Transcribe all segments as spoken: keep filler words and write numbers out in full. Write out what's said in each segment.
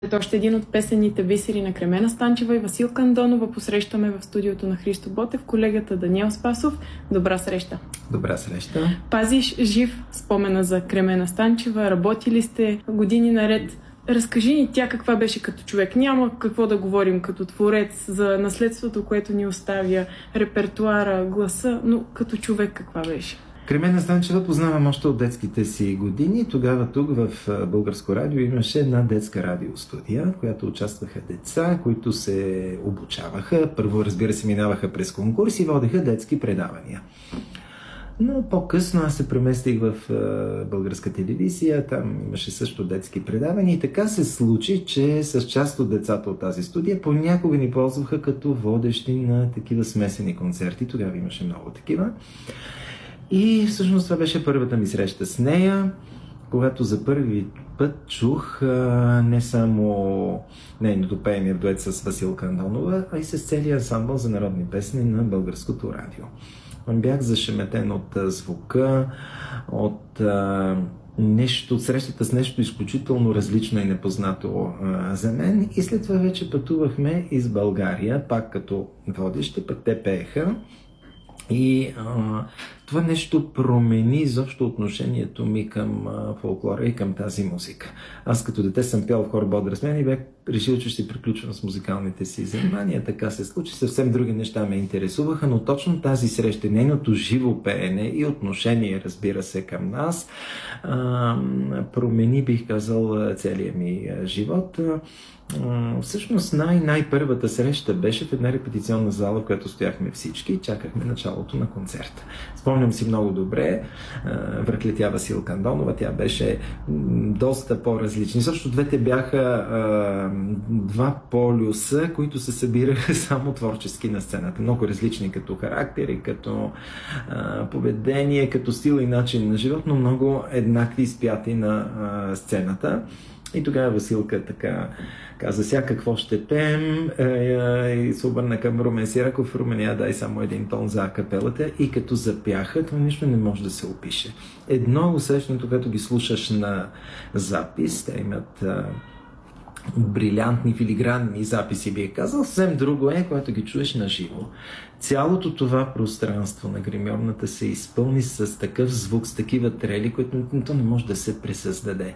Още един от песените бисери на Кремена Станчева и Василка Андонова посрещаме в студиото на Христо Ботев, колегата Даниел Спасов. Добра среща! Добра среща! Пазиш жив спомена за Кремена Станчева, работили сте години наред. Разкажи ни тя каква беше като човек. Няма какво да говорим като творец за наследството, което ни оставя, репертуара, гласа, но като човек каква беше? Кремена Станчева познавам още от детските си години. Тогава тук в Българско радио имаше една детска радиостудия, в която участваха деца, които се обучаваха. Първо, разбира се, минаваха през конкурси и водеха детски предавания. Но по-късно аз се преместих в Българска телевизия, там имаше също детски предавания и така се случи, че с част от децата от тази студия понякога ни ползваха като водещи на такива смесени концерти. Тогава имаше много такива. И всъщност това беше първата ми среща с нея, когато за първи път чух а, не само нейното пеене в дует с Василка Андонова, а и с целия ансамбъл за народни песни на Българското радио. Бях зашеметен от а, звука, от а, нещо, от срещата с нещо изключително различно и непознато а, за мен. И след това вече пътувахме из България, пак като водещи, пък те пееха. И а, това нещо промени изобщо отношението ми към а, фолклора и към тази музика. Аз като дете съм пял в хор Бодра смяна и бях решил, че ще приключвам с музикалните си занимания. Така се случи. Съвсем други неща ме интересуваха, но точно тази среща, нейното живо пеене и отношение, разбира се, към нас, а, промени, бих казал, целия ми живот. Всъщност най-най-първата среща беше в една репетиционна зала, в която стояхме всички и чакахме началото на концерта. Спомням си много добре, връхлетя Василка Андонова, тя беше доста по-различна. Също двете бяха а, два полюса, които се събираха само творчески на сцената. Много различни като характери, като а, поведение, като стил и начин на живот, но много еднакви изпяти на а, сцената. И тогава Василка така каза: ся какво ще пеем, и се обърна към Румен Сираков: Румен, дай само един тон за акапелата. И като запяха, това нищо не може да се опише. Едно усещането, като ги слушаш на запис, те имат а, брилянтни, филигранни записи, бих казал, съвсем друго е, когато ги чуеш на живо. Цялото това пространство на гримьорната се изпълни с такъв звук, с такива трели, които то не може да се пресъздаде.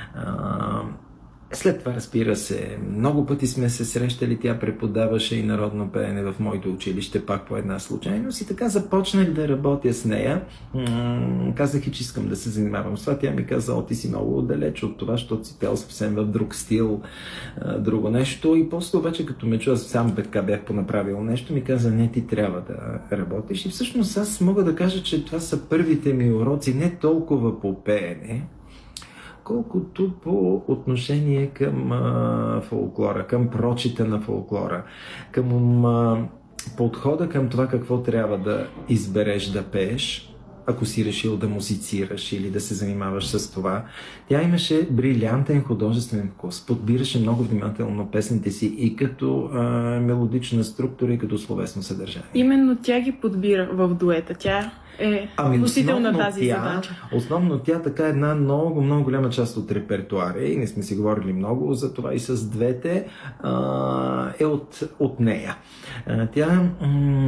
След това, разбира се, много пъти сме се срещали, тя преподаваше и народно пеене в моето училище, пак по една случайност, и така започнах да работя с нея. Казах и, че искам да се занимавам с това. Тя ми каза: о, ти си много далеч от това, защото си пял съвсем в друг стил, друго нещо. И после обаче, като ме чуя, сам така бях понаправил нещо, ми каза: не, ти трябва да работиш. И всъщност аз мога да кажа, че това са първите ми уроци, не толкова по пеене, колкото по отношение към а, фолклора, към прочита на фолклора, към а, подхода към това какво трябва да избереш да пееш, ако си решил да музицираш или да се занимаваш с това. Тя имаше брилянтен художествен вкус, подбираше много внимателно песните си и като а, мелодична структура, и като словесно съдържание. Именно тя ги подбира в дуета. Тя е ами, носител на тази тя, задача. Основно тя така една много, много голяма част от репертуара, и не сме си говорили много за това и с двете, а, е от, от нея. А, тя м-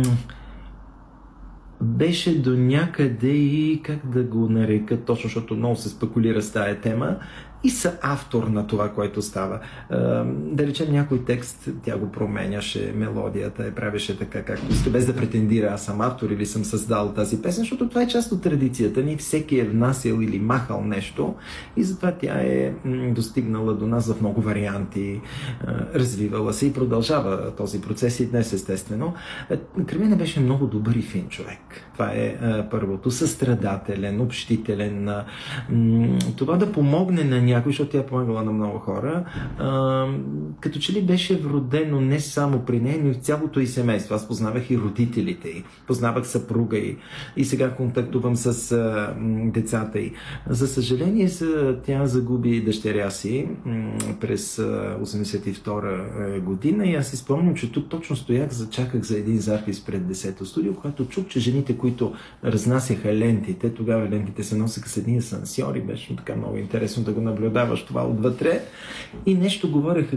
беше до някъде и, как да го нарека, точно защото много се спекулира с тая тема, и са автор на това, което става. Да речем, някой текст тя го променяше, мелодията я правеше така, както иска, без да претендира аз съм автор или съм създал тази песен, защото това е част от традицията ни. Всеки е внасял или махал нещо и затова тя е достигнала до нас в много варианти, развивала се и продължава този процес и днес, естествено. Кремена беше много добър и фин човек. Това е първото. Състрадателен, общителен. Това да помогне на някой, защото тя помагала на много хора, а, като че ли беше вродено не само при нея, но и в цялото и семейство. Аз познавах и родителите й, познавах съпруга й и сега контактувам с а, децата й. За съжаление, тя загуби дъщеря си м, през осемдесет и втора година и аз си спомням, че тук точно стоях, зачаках за един запис пред десето студио, когато чух, че жените, които разнасяха лентите, тогава лентите се носеха с едни асансьори, беше така много интересно да го наблюдавам. наблюдаваш това отвътре. И нещо говореха